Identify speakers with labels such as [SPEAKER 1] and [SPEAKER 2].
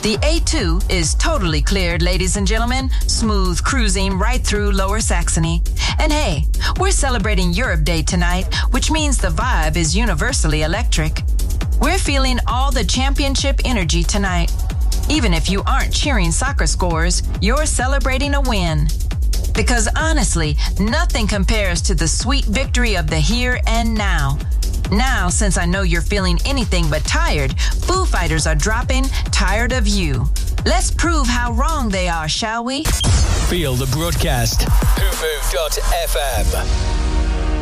[SPEAKER 1] The A2 is totally cleared, ladies and gentlemen. Smooth cruising right through Lower Saxony. And hey, we're celebrating Europe Day tonight, which means the vibe is universally electric. We're feeling all the championship energy tonight. Even if you aren't cheering soccer scores, you're celebrating a win. Because honestly, nothing compares to the sweet victory of the here and now. Now, since I know you're feeling anything but tired, Foo Fighters are dropping Tired of You. Let's prove how wrong they are, shall we?
[SPEAKER 2] Feel the broadcast. Hoofoo.fm.